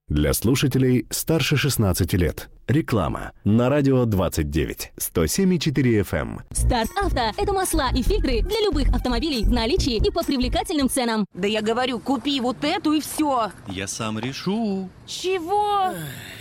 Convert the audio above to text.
Для слушателей старше 16 лет. Реклама на радио 29, 107,4 FM. Старт Авто – это масла и фильтры для любых автомобилей в наличии и по привлекательным ценам. Да я говорю, купи вот эту и все. Я сам решу. Чего?